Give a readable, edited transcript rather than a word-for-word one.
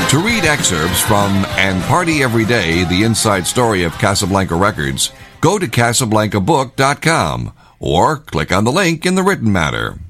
To read excerpts from And Party Every Day, the inside story of Casablanca Records, go to CasablancaBook.com or click on the link in the written matter.